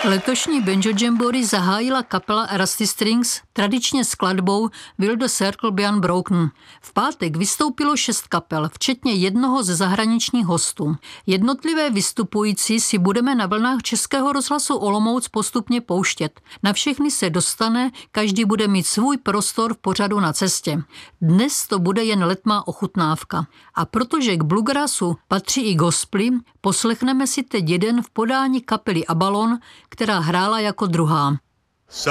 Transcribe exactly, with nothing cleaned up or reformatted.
Letošní Banjo Jamboree zahájila kapela Rusty Strings tradičně skladbou Will the Circle Be Unbroken. V pátek vystoupilo šest kapel, včetně jednoho ze zahraničních hostů. Jednotlivé vystupující si budeme na vlnách Českého rozhlasu Olomouc postupně pouštět. Na všechny se dostane, každý bude mít svůj prostor v pořadu Na cestě. Dnes to bude jen letmá ochutnávka. A protože k bluegrassu patří i gospely, poslechneme si teď jeden v podání kapely Abalon, která hrála jako druhá.